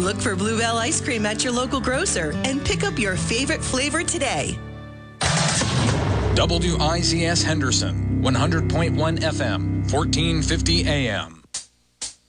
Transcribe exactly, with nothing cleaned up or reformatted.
Look for Bluebell ice cream at your local grocer and pick up your favorite flavor today. W I Z S Henderson, one hundred point one F M, fourteen fifty A M.